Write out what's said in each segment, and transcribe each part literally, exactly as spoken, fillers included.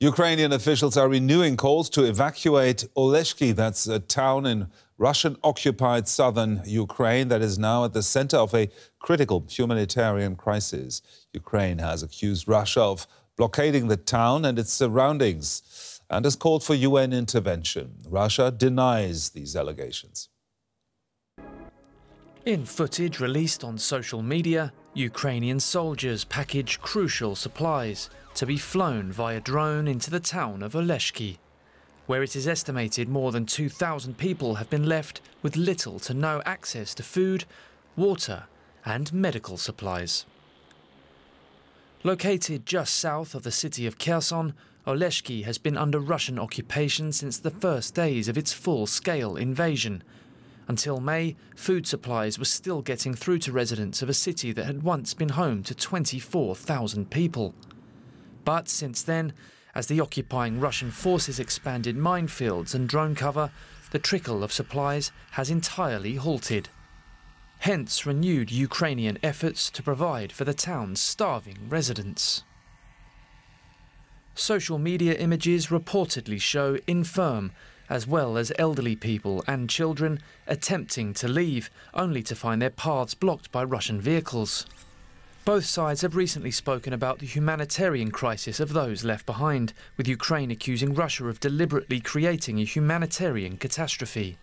Ukrainian officials are renewing calls to evacuate Oleshki. That's a town in Russian-occupied southern Ukraine that is now at the center of a critical humanitarian crisis. Ukraine has accused Russia of blockading the town and its surroundings and has called for U N intervention. Russia denies these allegations. In footage released on social media, Ukrainian soldiers package crucial supplies to be flown via drone into the town of Oleshki, where it is estimated more than two thousand people have been left with little to no access to food, water and medical supplies. Located just south of the city of Kherson, Oleshki has been under Russian occupation since the first days of its full-scale invasion. Until May, food supplies were still getting through to residents of a city that had once been home to twenty-four thousand people. But since then, as the occupying Russian forces expanded minefields and drone cover, the trickle of supplies has entirely halted. Hence renewed Ukrainian efforts to provide for the town's starving residents. Social media images reportedly show infirm, as well as elderly people and children, attempting to leave, only to find their paths blocked by Russian vehicles. Both sides have recently spoken about the humanitarian crisis of those left behind, with Ukraine accusing Russia of deliberately creating a humanitarian catastrophe.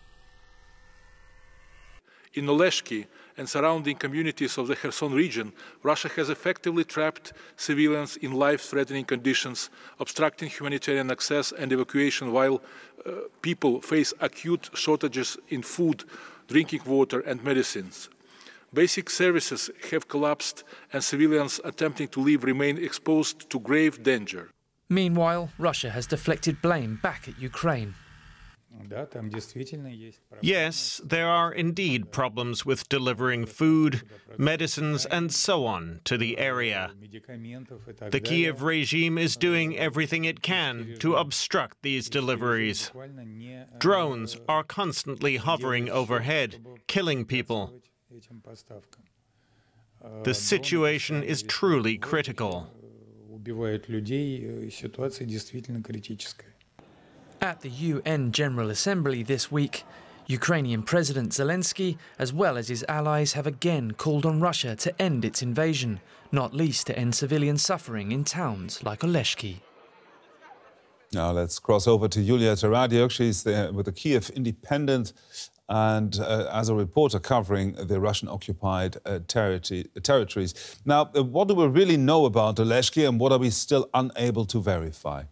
In Oleshki and surrounding communities of the Kherson region, Russia has effectively trapped civilians in life-threatening conditions, obstructing humanitarian access and evacuation while uh, people face acute shortages in food, drinking water and medicines. Basic services have collapsed and civilians attempting to leave remain exposed to grave danger. Meanwhile, Russia has deflected blame back at Ukraine. Yes, there are indeed problems with delivering food, medicines and so on to the area. The Kiev regime is doing everything it can to obstruct these deliveries. Drones are constantly hovering overhead, killing people. The situation is truly critical. At the U N General Assembly this week, Ukrainian President Zelensky, as well as his allies, have again called on Russia to end its invasion, not least to end civilian suffering in towns like Oleshki. Now let's cross over to Yulia Taradyuk. She's there with the Kiev Independent and uh, as a reporter covering the Russian-occupied uh, territory, territories. Now, uh, what do we really know about Oleshki and what are we still unable to verify?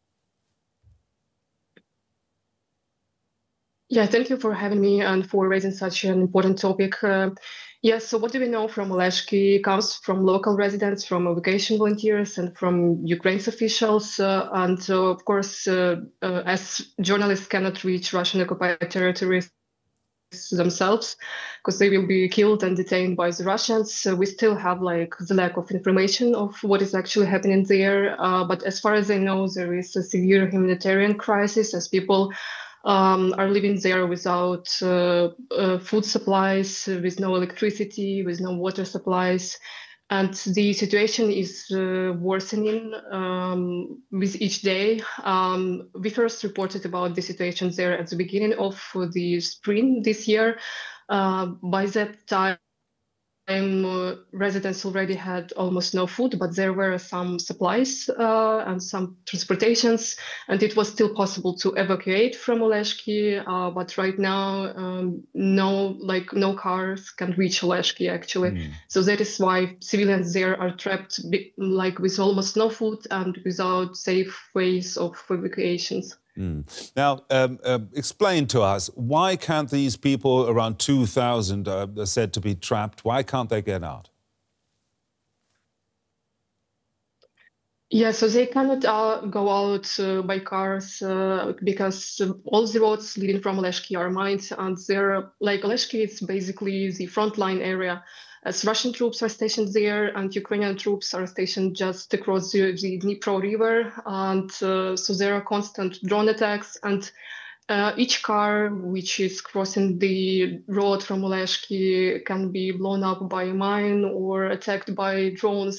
Yeah, thank you for having me and for raising such an important topic. Uh, yes, so what do we know from Oleshki comes from local residents, from evacuation volunteers and from Ukraine's officials. Uh, and uh, of course, uh, uh, as journalists cannot reach Russian-occupied territories themselves because they will be killed and detained by the Russians, so we still have like the lack of information of what is actually happening there. Uh, but as far as I know, there is a severe humanitarian crisis as people Um, are living there without uh, uh, food supplies, uh, with no electricity, with no water supplies. And the situation is uh, worsening um, with each day. Um, we first reported about the situation there at the beginning of the spring this year. Uh, by that time, Uh, residents already had almost no food, but there were some supplies uh, and some transportations, and it was still possible to evacuate from Oleshki. Uh, but right now, um, no, like no cars can reach Oleshki actually. Mm. So that is why civilians there are trapped, like with almost no food and without safe ways of evacuations. Mm. Now, um, uh, explain to us, why can't these people, around two thousand, uh, are said to be trapped, why can't they get out? Yeah, so they cannot uh, go out uh, by cars uh, because uh, all the roads leading from Oleshki are mined, and they're like Oleshki is basically the frontline area, as Russian troops are stationed there and Ukrainian troops are stationed just across the, the Dnipro River, and uh, so there are constant drone attacks, and uh, each car which is crossing the road from Oleshki can be blown up by a mine or attacked by drones.